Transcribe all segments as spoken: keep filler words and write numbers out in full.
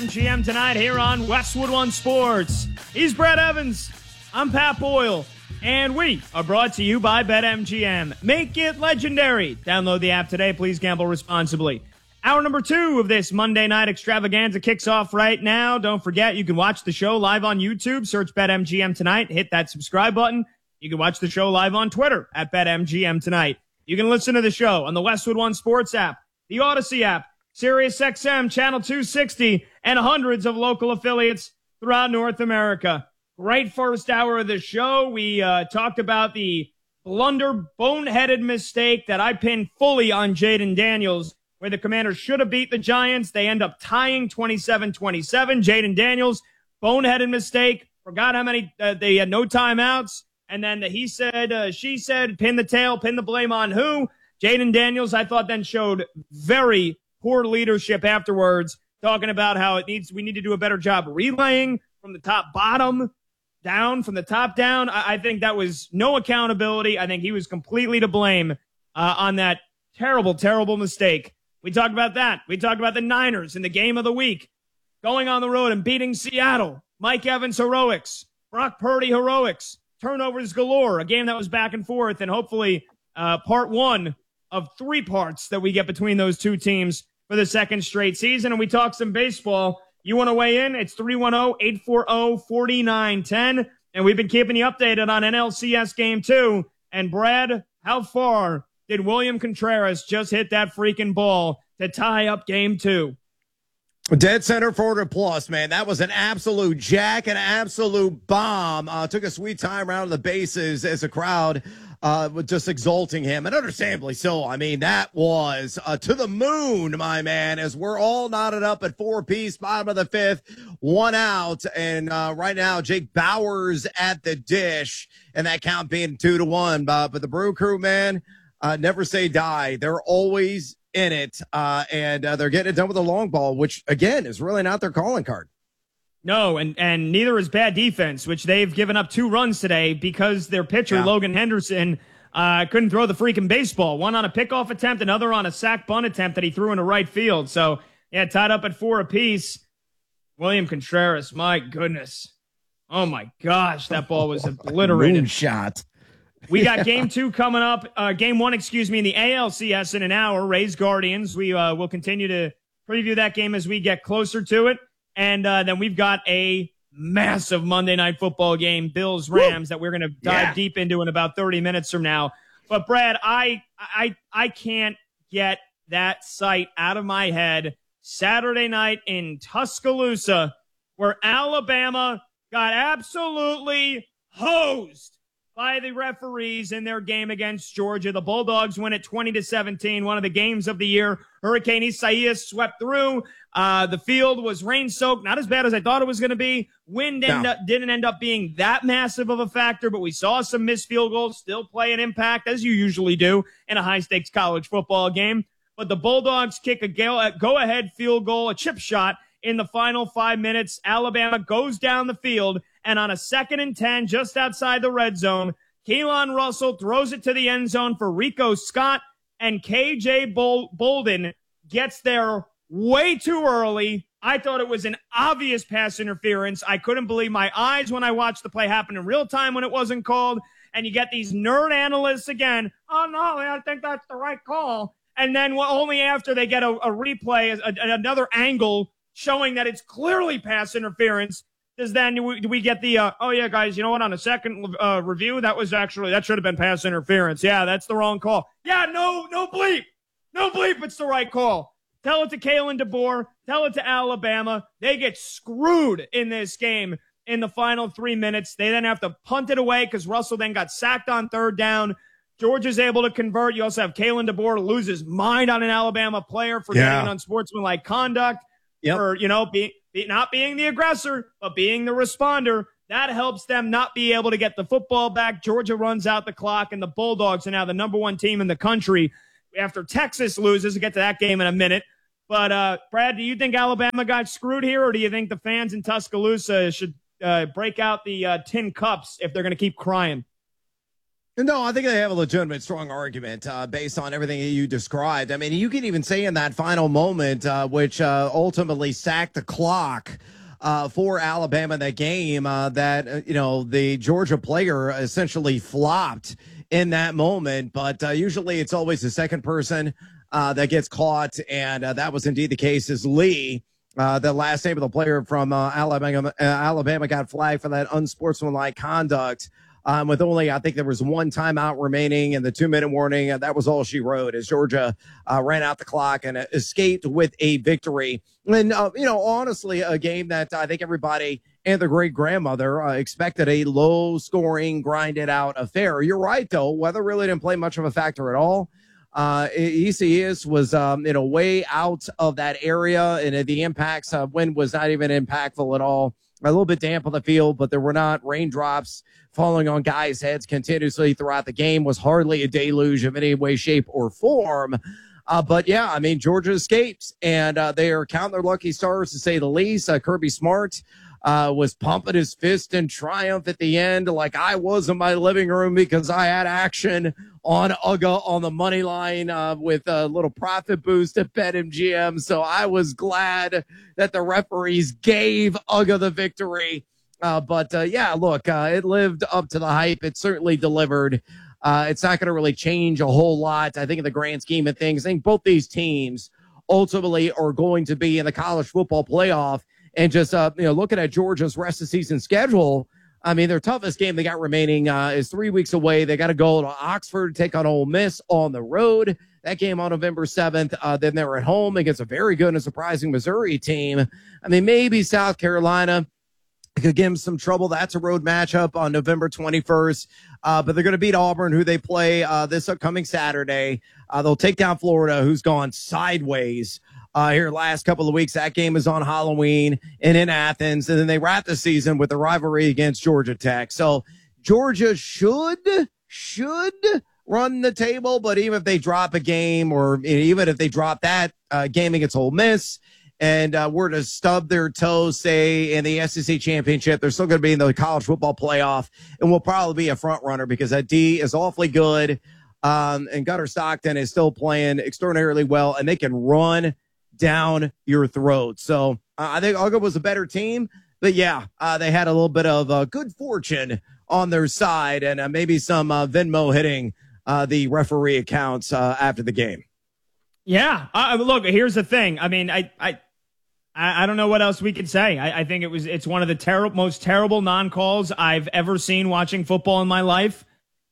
BetMGM tonight here on Westwood One Sports. He's Brad Evans. I'm Pat Boyle. And we are brought to you by BetMGM. Make it legendary. Download the app today. Please gamble responsibly. Hour number two of this Monday night extravaganza kicks off right now. Don't forget, you can watch the show live on YouTube. Search BetMGM tonight. Hit that subscribe button. You can watch the show live on Twitter at BetMGM tonight. You can listen to the show on the Westwood One Sports app, the Odyssey app, SiriusXM Channel two sixty, and hundreds of local affiliates throughout North America. Great first hour of the show. We uh, talked about the blunder, boneheaded mistake that I pinned fully on Jayden Daniels, where the Commanders should have beat the Giants. They end up tying twenty-seven twenty-seven. Jayden Daniels, boneheaded mistake, forgot how many, uh, they had no timeouts. And then the he said, uh, she said, pin the tail, pin the blame on who? Jayden Daniels, I thought, then showed very poor leadership afterwards, talking about how it needs, we need to do a better job relaying from the top bottom down, from the top down. I, I think that was no accountability. I think he was completely to blame uh, on that terrible, terrible mistake. We talked about that. We talked about the Niners in the game of the week, going on the road and beating Seattle. Mike Evans heroics, Brock Purdy heroics, turnovers galore, a game that was back and forth, and hopefully uh, part one of three parts that we get between those two teams for the second straight season. And we talk some baseball. You want to weigh in? It's three one zero, eight four zero, four nine one zero. And we've been keeping you updated on N L C S Game two. And Brad, how far did William Contreras just hit that freaking ball to tie up Game two? Dead center forward plus, man. That was an absolute jack, an absolute bomb. Uh, took a sweet time around the bases as a crowd uh, was just exalting him, and understandably so. I mean, that was uh, to the moon, my man, as we're all knotted up at four apiece, bottom of the fifth, one out. And uh, right now, Jake Bauers at the dish, and that count being two to one. Uh, but the Brew Crew, man, uh, never say die. They're always in it, uh, and uh, they're getting it done with a long ball, which, again, is really not their calling card. No, and, and neither is bad defense, which they've given up two runs today because their pitcher, yeah. Logan Henderson, uh, couldn't throw the freaking baseball. One on a pickoff attempt, another on a sack bunt attempt that he threw into right field. So, yeah, tied up at four apiece. William Contreras, my goodness. Oh, my gosh, that ball was obliterated. Moonshot. We got game two coming up, uh, game one, excuse me, in the A L C S in an hour, Rays Guardians. We uh, will continue to preview that game as we get closer to it. And uh, then we've got a massive Monday Night Football game, Bills Rams, that we're going to dive yeah. deep into in about thirty minutes from now. But Brad, I I I can't get that sight out of my head. Saturday night in Tuscaloosa, where Alabama got absolutely hosed by the referees in their game against Georgia. The Bulldogs win it twenty to seventeen, one of the games of the year. Hurricane Isaias swept through. Uh, the field was rain-soaked, not as bad as I thought it was going to be. Wind end no. up, didn't end up being that massive of a factor, but we saw some missed field goals still play an impact, as you usually do in a high-stakes college football game. But the Bulldogs kick a go-ahead field goal, a chip shot, in the final five minutes. Alabama goes down the field, and on a second and ten, just outside the red zone, Keelan Russell throws it to the end zone for Rico Scott, and K J Bol- Bolden gets there way too early. I thought it was an obvious pass interference. I couldn't believe my eyes when I watched the play happen in real time when it wasn't called. And you get these nerd analysts again. Oh, no, I think that's the right call. And then only after they get a, a replay, a, another angle showing that it's clearly pass interference, does then do we, do we get the, uh, oh, yeah, guys, you know what? On a second uh, review, that was actually, that should have been pass interference. Yeah, that's the wrong call. Yeah, no, no bleep. No bleep, it's the right call. Tell it to Kalen DeBoer. Tell it to Alabama. They get screwed in this game in the final three minutes. They then have to punt it away because Russell then got sacked on third down. Georgia's able to convert. You also have Kalen DeBoer lose his mind on an Alabama player for yeah. getting unsportsmanlike conduct, yep. for, you know, be, be, not being the aggressor, but being the responder. That helps them not be able to get the football back. Georgia runs out the clock, and the Bulldogs are now the number one team in the country after Texas loses. We'll get to that game in a minute. But, uh, Brad, do you think Alabama got screwed here, or do you think the fans in Tuscaloosa should uh, break out the uh, tin cups if they're going to keep crying? No, I think they have a legitimate, strong argument uh, based on everything that you described. I mean, you can even say in that final moment, uh, which uh, ultimately sacked the clock uh, for Alabama in that game, uh, that, uh, you know, the Georgia player essentially flopped in that moment. But uh, usually it's always the second person uh, that gets caught. And uh, that was indeed the case as Lee. Uh, the last name of the player from uh, Alabama, uh, Alabama got flagged for that unsportsmanlike conduct. Um, with only, I think there was one timeout remaining and the two minute warning. Uh, that was all she wrote as Georgia uh, ran out the clock and uh, escaped with a victory. And, uh, you know, honestly, a game that I think everybody and their great grandmother uh, expected a low scoring, grinded out affair. You're right, though. Weather really didn't play much of a factor at all. Uh, E C S was, um, you know, way out of that area, and the impacts of wind was not even impactful at all. A little bit damp on the field, but there were not raindrops falling on guys' heads continuously throughout the game. Was hardly a deluge of any way, shape, or form. Uh, but yeah, I mean, Georgia escapes, and uh, they are counting their lucky stars to say the least. Uh, Kirby Smart uh, was pumping his fist in triumph at the end, like I was in my living room because I had action on U G A on the money line uh, with a little profit boost at BetMGM. So I was glad that the referees gave U G A the victory. Uh, but uh, yeah, look, uh, it lived up to the hype. It certainly delivered. Uh, it's not going to really change a whole lot. I think in the grand scheme of things, I think both these teams ultimately are going to be in the college football playoff. And just, uh, you know, looking at Georgia's rest of season schedule, I mean, their toughest game they got remaining uh, is three weeks away. They got to go to Oxford to take on Ole Miss on the road. That game on November seventh. Uh, then they're at home against a very good and surprising Missouri team. I mean, maybe South Carolina could give them some trouble. That's a road matchup on November twenty-first. Uh, but they're going to beat Auburn, who they play uh, this upcoming Saturday. Uh, they'll take down Florida, who's gone sideways uh, here last couple of weeks. That game is on Halloween and in Athens. And then they wrap the season with the rivalry against Georgia Tech. So Georgia should, should run the table. But even if they drop a game, or even if they drop that uh, game against Ole Miss, and uh, were to stub their toes, say, in the S E C championship, they're still going to be in the college football playoff and will probably be a front runner because that D is awfully good. Um, and Gunnar Stockton is still playing extraordinarily well, and they can run down your throat. So uh, I think U G A was a better team, but yeah, uh, they had a little bit of uh, good fortune on their side, and uh, maybe some uh, Venmo hitting uh, the referee accounts uh, after the game. Yeah. Uh, look, here's the thing. I mean, I, I, I don't know what else we could say. I, I think it was, it's one of the ter- most terrible non-calls I've ever seen watching football in my life.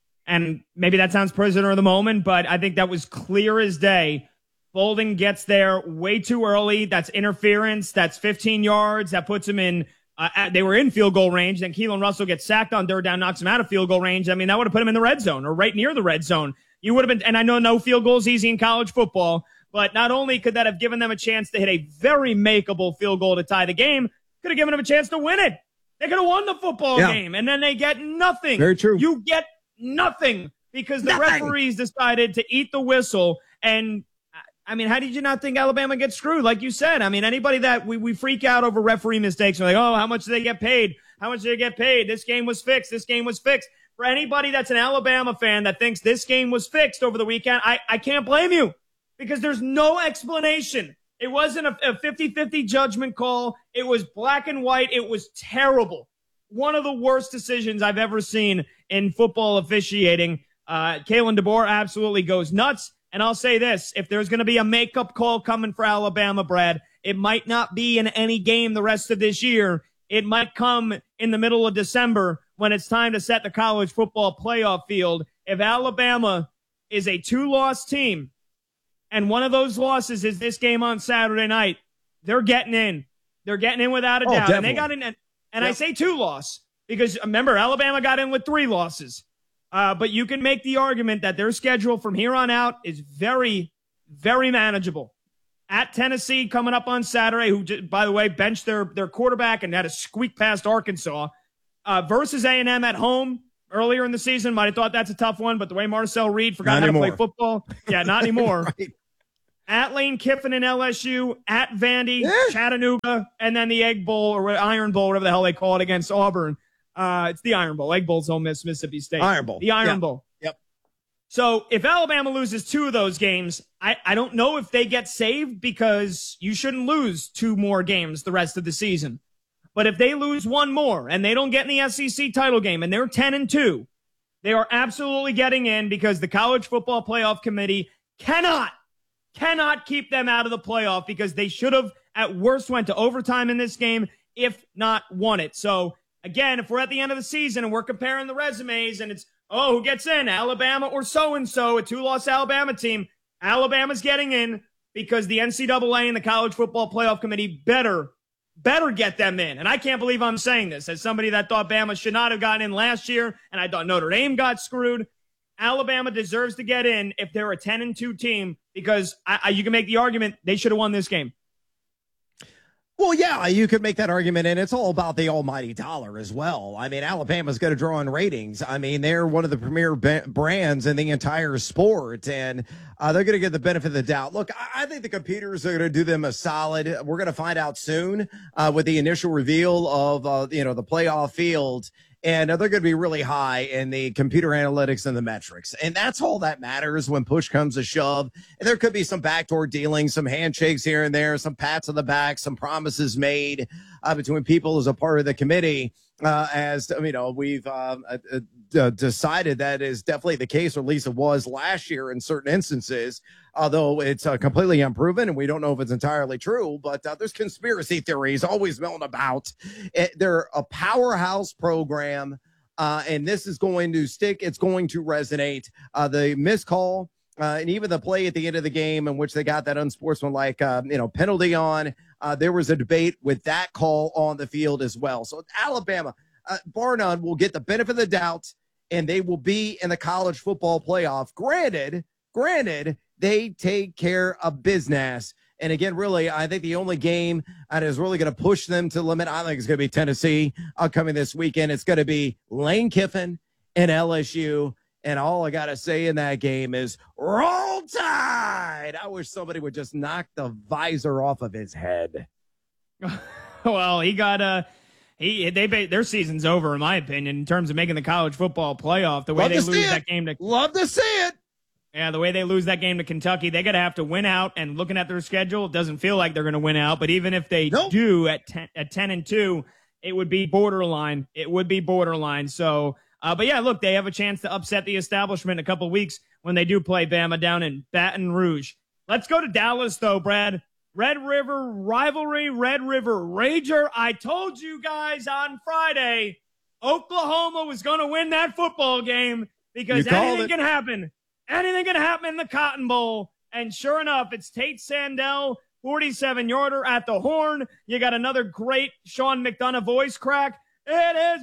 And maybe that sounds prisoner of the moment, but I think that was clear as day. Bolden gets there way too early. That's interference. That's fifteen yards. That puts him in, uh, at, they were in field goal range. Then Keelan Russell gets sacked on third down, knocks him out of field goal range. I mean, that would have put him in the red zone or right near the red zone. You would have been, and I know no field goal is easy in college football, but not only could that have given them a chance to hit a very makeable field goal to tie the game, could have given them a chance to win it. They could have won the football yeah. game, and then they get nothing. Very true. You get nothing because the nothing. referees decided to eat the whistle. And, I mean, how did you not think Alabama gets screwed? Like you said, I mean, anybody that we, we freak out over referee mistakes, we're like, oh, how much do they get paid? How much do they get paid? This game was fixed. This game was fixed. For anybody that's an Alabama fan that thinks this game was fixed over the weekend, I, I can't blame you. Because there's no explanation. It wasn't a fifty-fifty judgment call. It was black and white. It was terrible. One of the worst decisions I've ever seen in football officiating. Uh, Kalen DeBoer absolutely goes nuts. And I'll say this, if there's going to be a makeup call coming for Alabama, Brad, it might not be in any game the rest of this year. It might come in the middle of December when it's time to set the college football playoff field. If Alabama is a two-loss team, and one of those losses is this game on Saturday night, they're getting in. They're getting in without a oh, doubt. Definitely. And they got in. And yep. I say two loss because, remember, Alabama got in with three losses. Uh, but you can make the argument that their schedule from here on out is very, very manageable. At Tennessee coming up on Saturday, who, by the way, benched their, their quarterback and had to squeak past Arkansas. Uh, versus A and M at home. Earlier in the season, might have thought that's a tough one, but the way Marcel Reed forgot not how anymore. to play football. Yeah, not anymore. Right. At Lane Kiffin and L S U, at Vandy, yeah. Chattanooga, and then the Egg Bowl or Iron Bowl, whatever the hell they call it, against Auburn. Uh, it's the Iron Bowl. Egg Bowl's Ole Miss, Mississippi State. Iron Bowl. The Iron yeah. Bowl. Yep. So if Alabama loses two of those games, I, I don't know if they get saved because you shouldn't lose two more games the rest of the season. But if they lose one more and they don't get in the S E C title game and they're ten and two, they are absolutely getting in because the College Football Playoff Committee cannot, cannot keep them out of the playoff because they should have at worst went to overtime in this game, if not won it. So again, if we're at the end of the season and we're comparing the resumes and it's, oh, who gets in? Alabama or so-and-so, a two-loss Alabama team. Alabama's getting in because the N C double A and the College Football Playoff Committee better, better get them in. And I can't believe I'm saying this as somebody that thought Bama should not have gotten in last year, and I thought Notre Dame got screwed. Alabama deserves to get in if they're a ten and two team because I, I, you can make the argument they should have won this game. Well, yeah, you could make that argument, and it's all about the almighty dollar as well. I mean, Alabama's going to draw on ratings. I mean, they're one of the premier b- brands in the entire sport, and uh, they're going to get the benefit of the doubt. Look, I, I think the computers are going to do them a solid. We're going to find out soon uh, with the initial reveal of, uh, you know, the playoff field. And they're going to be really high in the computer analytics and the metrics. And that's all that matters when push comes to shove. And there could be some backdoor dealings, some handshakes here and there, some pats on the back, some promises made uh, between people as a part of the committee. Uh, as you know, we've uh, uh, decided that is definitely the case, or at least it was last year in certain instances, although it's uh, completely unproven and we don't know if it's entirely true. But uh, there's conspiracy theories always milling about. It, they're a powerhouse program, uh, and this is going to stick. It's going to resonate. Uh, the missed call uh, and even the play at the end of the game in which they got that unsportsmanlike uh, you know, penalty on. Uh, there was a debate with that call on the field as well. So Alabama, uh, bar none, will get the benefit of the doubt, and they will be in the college football playoff. Granted, granted, they take care of business. And again, really, I think the only game that is really going to push them to the limit, I think it's going to be Tennessee uh, coming this weekend. It's going to be Lane Kiffin and L S U. And all I got to say in that game is roll tide. I wish somebody would just knock the visor off of his head. Well, he got a, he, they, their season's over, in my opinion, in terms of making the college football playoff. The way Love they lose it. that game to, Love to see it. Yeah, the way they lose that game to Kentucky, they're going to have to win out. And looking at their schedule, it doesn't feel like they're going to win out. But even if they nope. do at ten, at ten and two, it would be borderline. It would be borderline. So, uh, but yeah, look, they have a chance to upset the establishment in a couple of weeks when they do play Bama down in Baton Rouge. Let's go to Dallas, though, Brad. Red River rivalry, Red River Rager. I told you guys on Friday, Oklahoma was going to win that football game because anything can happen. Anything can happen in the Cotton Bowl. And sure enough, it's Tate Sandell, forty-seven yarder at the horn. You got another great Sean McDonough voice crack. It is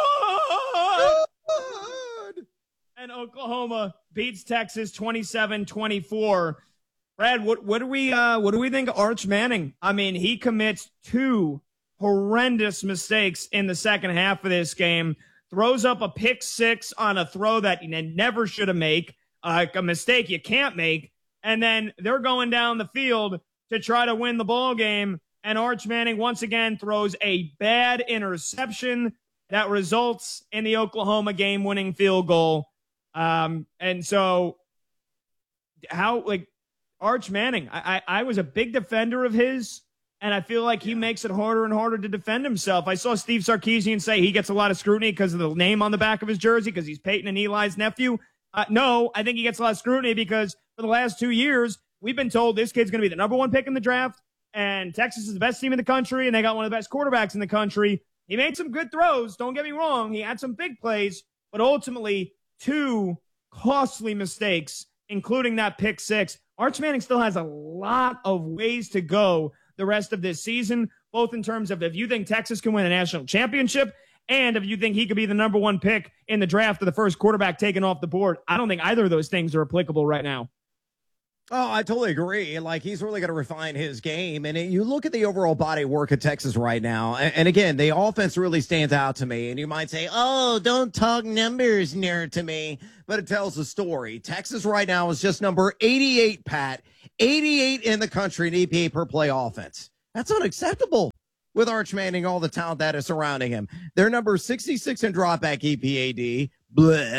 good. And Oklahoma beats Texas twenty-seven twenty-four. Brad, what, what do we uh, what do we think of Arch Manning? I mean, he commits two horrendous mistakes in the second half of this game. Throws up a pick six on a throw that he never should have made. Uh, a mistake you can't make, and then they're going down the field to try to win the ball game, and Arch Manning once again throws a bad interception that results in the Oklahoma game-winning field goal. Um, and so, how like Arch Manning, I, I I was a big defender of his, and I feel like he makes it harder and harder to defend himself. I saw Steve Sarkisian say he gets a lot of scrutiny because of the name on the back of his jersey because he's Peyton and Eli's nephew. Uh, no, I think he gets a lot of scrutiny because for the last two years, we've been told this kid's going to be the number one pick in the draft, and Texas is the best team in the country, and they got one of the best quarterbacks in the country. He made some good throws, don't get me wrong. He had some big plays, but ultimately two costly mistakes, including that pick six. Arch Manning still has a lot of ways to go the rest of this season, both in terms of if you think Texas can win a national championship and if you think he could be the number one pick in the draft or the first quarterback taken off the board. I don't think either of those things are applicable right now. Oh, I totally agree. Like, he's really going to refine his game. And it, you look at the overall body of work at Texas right now. And, and again, the offense really stands out to me. And you might say, oh, don't talk numbers near to me. But it tells a story. Texas right now is just number eighty-eight, Pat. eighty-eight in the country in E P A per play offense. That's unacceptable with Arch Manning, all the talent that is surrounding him. They're number sixty-six in dropback E P A D. Bleh.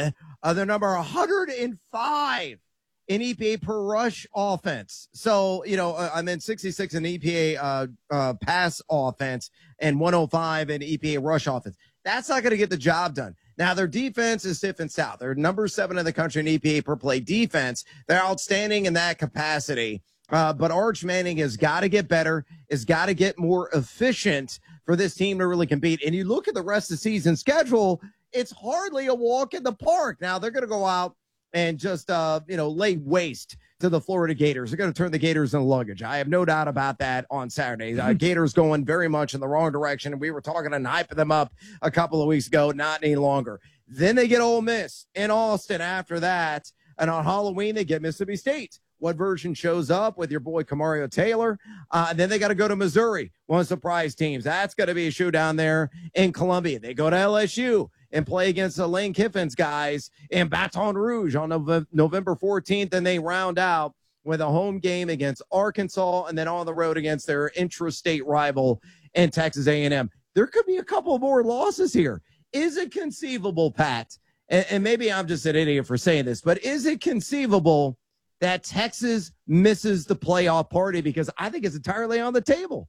Uh, they're number one hundred five in E P A per rush offense. So, you know, uh, I'm in sixty-six in E P A uh, uh, pass offense and one oh five in E P A rush offense. That's not going to get the job done. Now, their defense is stiff and stout. They're number seven in the country in E P A per play defense. They're outstanding in that capacity. Uh, but Arch Manning has got to get better, has got to get more efficient for this team to really compete. And you look at the rest of the season schedule, it's hardly a walk in the park. Now, they're going to go out and just, uh, you know, lay waste to the Florida Gators. They're going to turn the Gators into luggage. I have no doubt about that on Saturday. Uh, Gators going very much in the wrong direction, and we were talking and hyping them up a couple of weeks ago, not any longer. Then they get Ole Miss in Austin after that, and on Halloween they get Mississippi State. What version shows up with your boy Kamario Taylor? Uh, and then they got to go to Missouri, one of the surprise teams. That's going to be a showdown there in Columbia. They go to L S U and play against the Lane Kiffin's guys in Baton Rouge on November fourteenth, and they round out with a home game against Arkansas and then on the road against their intrastate rival in Texas A and M. There could be a couple more losses here. Is it conceivable, Pat, and, and maybe I'm just an idiot for saying this, but is it conceivable that Texas misses the playoff party? Because I think it's entirely on the table.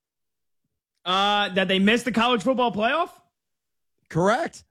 Uh, that they missed the college football playoff? Correct.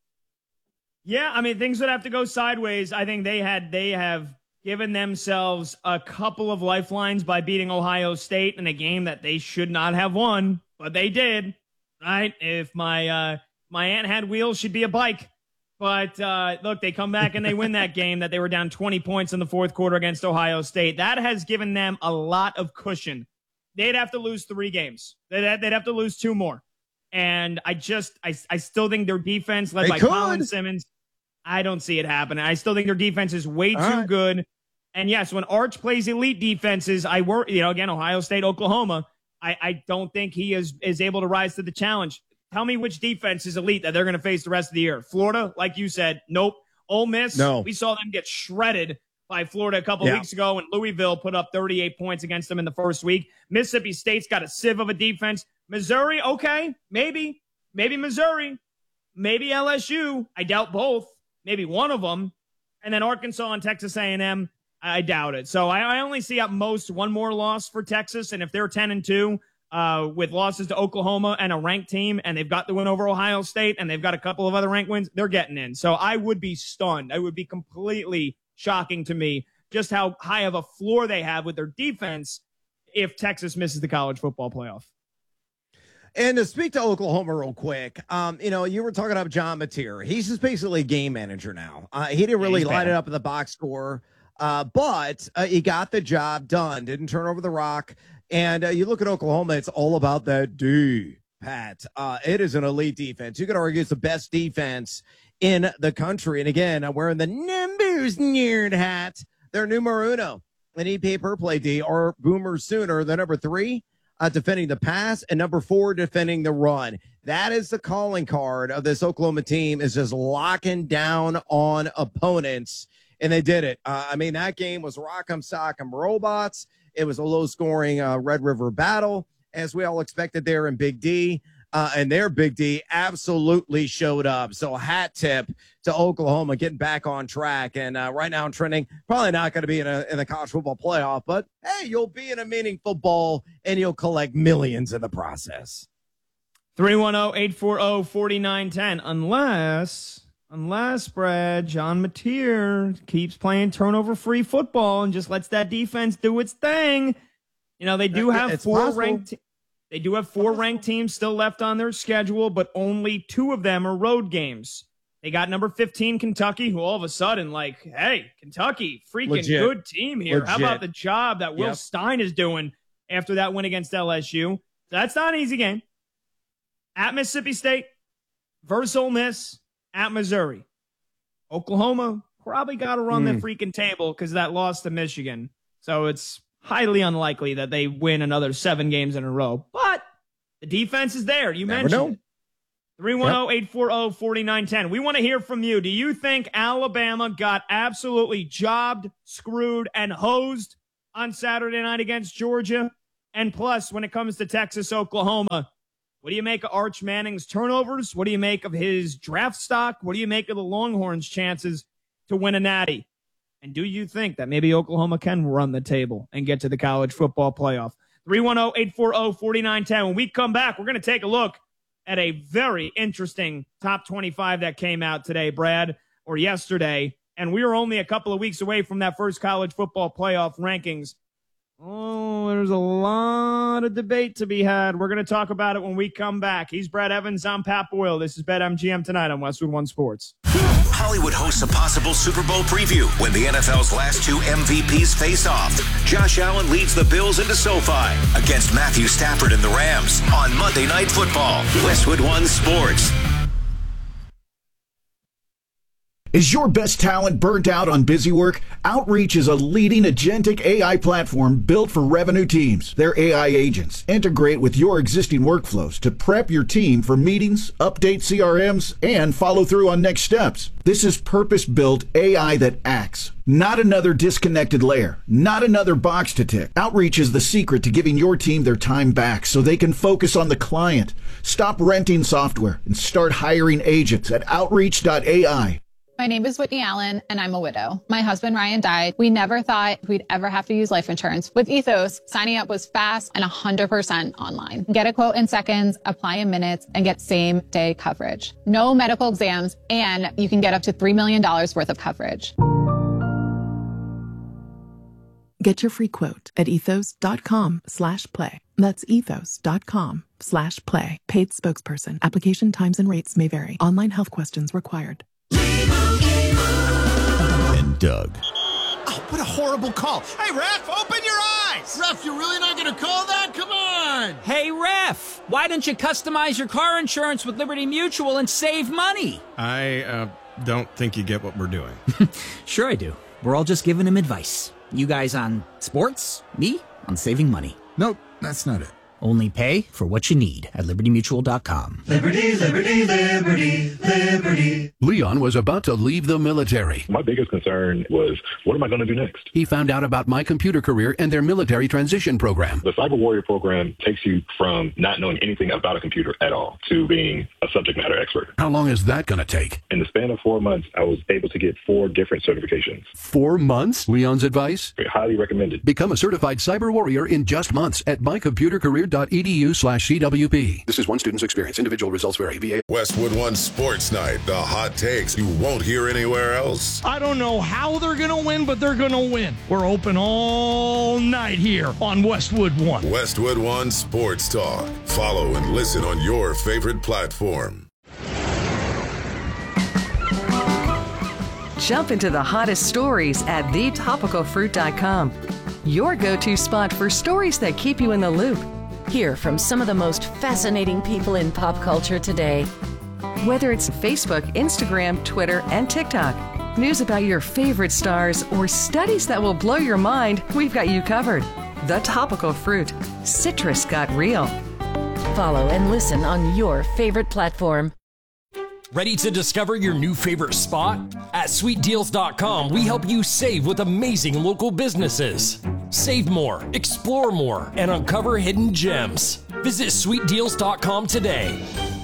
Yeah, I mean, things would have to go sideways. I think they had they have given themselves a couple of lifelines by beating Ohio State in a game that they should not have won, but they did, right? If my uh, my aunt had wheels, she'd be a bike. But, uh, look, they come back and they win that game that they were down twenty points in the fourth quarter against Ohio State. That has given them a lot of cushion. They'd have to lose three games. They'd have, they'd have to lose two more. And I just, I, I still think their defense, led they by could. Colin Simmons, I don't see it happening. I still think their defense is way All too right. good. And, yes, when Arch plays elite defenses, I work, you know, again, Ohio State, Oklahoma, I, I don't think he is, is able to rise to the challenge. Tell me which defense is elite that they're going to face the rest of the year. Florida, like you said, nope. Ole Miss, no. We saw them get shredded by Florida a couple yeah. weeks ago, and Louisville put up thirty-eight points against them in the first week. Mississippi State's got a sieve of a defense. Missouri, okay, maybe. Maybe Missouri. Maybe L S U. I doubt both. Maybe one of them. And then Arkansas and Texas A and M, I doubt it. So I, I only see at most one more loss for Texas, and if they're ten and two, Uh, with losses to Oklahoma and a ranked team, and they've got the win over Ohio State, and they've got a couple of other ranked wins, they're getting in. So I would be stunned. It would be completely shocking to me just how high of a floor they have with their defense if Texas misses the college football playoff. And to speak to Oklahoma real quick, um, you know, you were talking about John Mateer. He's just basically a game manager now. Uh, he didn't really yeah, light bad. it up in the box score, uh, but uh, he got the job done, didn't turn over the rock. And uh, you look at Oklahoma, it's all about that D, Pat. Uh, it is an elite defense. You could argue it's the best defense in the country. And again, I'm wearing the numbers nerd hat. They're numero uno in E P A per play D, or Boomer Sooner. They're number three uh, defending the pass, and number four defending the run. That is the calling card of this Oklahoma team, is just locking down on opponents. And they did it. Uh, I mean, that game was rock'em sock'em robots. It was a low-scoring uh, Red River battle, as we all expected there in Big D. Uh, and their Big D absolutely showed up. So hat tip to Oklahoma getting back on track. And uh, right now I'm trending, probably not going to be in, a, in the college football playoff, but, hey, you'll be in a meaningful bowl, and you'll collect millions in the process. three one zero, eight four zero, four nine one zero. Unless... Unless, Brad, John Mateer keeps playing turnover-free football and just lets that defense do its thing. You know, they do have it's four possible. ranked. They do have four ranked teams still left on their schedule, but only two of them are road games. They got number fifteen Kentucky, who all of a sudden, like, hey, Kentucky, freaking Legit. good team here. Legit. How about the job that Will Yep. Stein is doing after that win against L S U? So that's not an easy game. At Mississippi State, versus Ole Miss. At Missouri. Oklahoma probably got to run Mm. the freaking table because of that loss to Michigan. So it's highly unlikely that they win another seven games in a row. But the defense is there. You Never mentioned know. it. three one zero, eight four zero, four nine one zero. We want to hear from you. Do you think Alabama got absolutely jobbed, screwed, and hosed on Saturday night against Georgia? And plus, when it comes to Texas, Oklahoma, What do you make of Arch Manning's turnovers? What do you make of his draft stock? What do you make of the Longhorns' chances to win a natty? And do you think that maybe Oklahoma can run the table and get to the college football playoff? three one zero, eight four zero, four nine one zero. When we come back, we're going to take a look at a very interesting top twenty-five that came out today, Brad, or yesterday. And we are only a couple of weeks away from that first college football playoff rankings. Oh, there's a lot of debate to be had. We're going to talk about it when we come back. He's Brad Evans. I'm Pat Boyle. This is BetMGM tonight on Westwood One Sports. Hollywood hosts a possible Super Bowl preview when the N F L's last two M V Ps face off. Josh Allen leads the Bills into SoFi against Matthew Stafford and the Rams on Monday Night Football. Westwood One Sports. Is your best talent burnt out on busy work? Outreach is a leading agentic A I platform built for revenue teams. Their A I agents integrate with your existing workflows to prep your team for meetings, update C R Ms, and follow through on next steps. This is purpose-built A I that acts. Not another disconnected layer. Not another box to tick. Outreach is the secret to giving your team their time back so they can focus on the client. Stop renting software and start hiring agents at outreach dot A I. My name is Whitney Allen, and I'm a widow. My husband, Ryan, died. We never thought we'd ever have to use life insurance. With Ethos, signing up was fast and one hundred percent online. Get a quote in seconds, apply in minutes, and get same-day coverage. No medical exams, and you can get up to three million dollars worth of coverage. Get your free quote at ethos.com slash play. That's ethos.com slash play. Paid spokesperson. Application times and rates may vary. Online health questions required. And Doug. Oh, what a horrible call. Hey, ref, open your eyes. Ref, you're really not going to call that? Come on. Hey, ref, why don't you customize your car insurance with Liberty Mutual and save money? I uh, don't think you get what we're doing. Sure I do. We're all just giving him advice. You guys on sports, me on saving money. Nope, that's not it. Only pay for what you need at liberty mutual dot com. Liberty, liberty, liberty, liberty. Leon was about to leave the military. My biggest concern was, what am I going to do next? He found out about My Computer Career and their military transition program. The Cyber Warrior program takes you from not knowing anything about a computer at all to being a subject matter expert. How long is that going to take? In the span of four months, I was able to get four different certifications. Four months? Leon's advice? Highly recommended. Become a certified cyber warrior in just months at my computer career dot e d u slash c w p. This is one student's experience. Individual results vary. V A Westwood One Sports Night. The hot takes you won't hear anywhere else. I don't know how they're going to win, but they're going to win. We're open all night here on Westwood One. Westwood One Sports Talk. Follow and listen on your favorite platform. Jump into the hottest stories at the topical fruit dot com. Your go-to spot for stories that keep you in the loop. Hear from some of the most fascinating people in pop culture today. Whether it's Facebook, Instagram, Twitter, and TikTok, news about your favorite stars, or studies that will blow your mind, we've got you covered. The Topical Fruit. Citrus got real. Follow and listen on your favorite platform. Ready to discover your new favorite spot? At sweet deals dot com, we help you save with amazing local businesses. Save more, explore more, and uncover hidden gems. Visit sweet deals dot com today.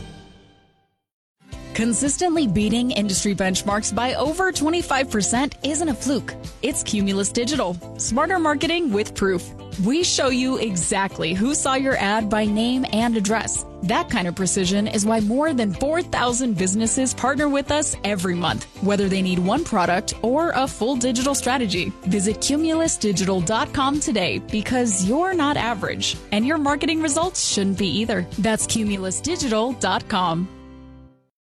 Consistently beating industry benchmarks by over twenty-five percent isn't a fluke. It's Cumulus Digital. Smarter marketing with proof. We show you exactly who saw your ad by name and address. That kind of precision is why more than four thousand businesses partner with us every month, whether they need one product or a full digital strategy. Visit cumulus digital dot com today because you're not average, and your marketing results shouldn't be either. That's cumulus digital dot com.